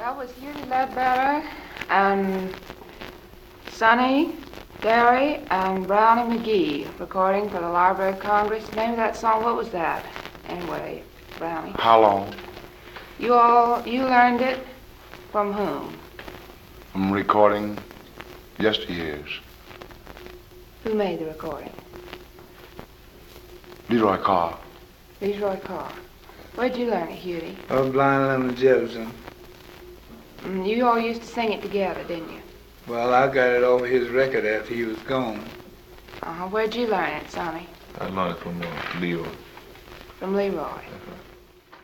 That was Hughie Ledbetter and Sonny, Gary, and Brownie McGee recording for the Library of Congress. The name of that song, what was that? Anyway, Brownie. How long? You learned it from whom? I'm recording yesteryears. Who made the recording? Leroy Carr. Leroy Carr. Where'd you learn it, Hughie? Blind Lemon Jefferson. You all used to sing it together, didn't you? Well, I got it off his record after he was gone. Where'd you learn it, Sonny? I learned it from Leroy. From Leroy. Uh-huh.